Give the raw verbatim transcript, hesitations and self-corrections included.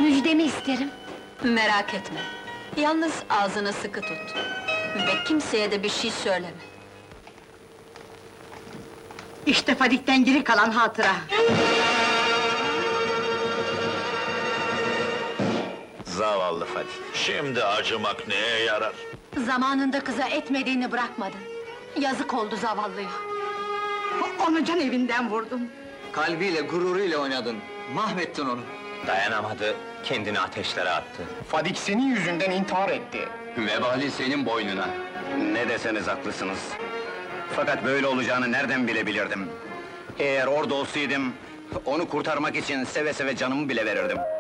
Müjdemi isterim. Merak etme. Yalnız ağzını sıkı tut. Ve kimseye de bir şey söyleme. İşte Fadik'ten geri kalan hatıra. Zavallı Fadik. Şimdi acımak neye yarar? Zamanında kıza etmediğini bırakmadın. Yazık oldu zavallıya. Onu can evinden vurdum. Kalbiyle, gururuyla oynadın. Mahvettin onu. Dayanamadı, kendini ateşlere attı. Fadik senin yüzünden intihar etti. Vebali senin boynuna. Ne deseniz haklısınız. Fakat böyle olacağını nereden bilebilirdim? Eğer orada olsaydım, onu kurtarmak için seve seve canımı bile verirdim.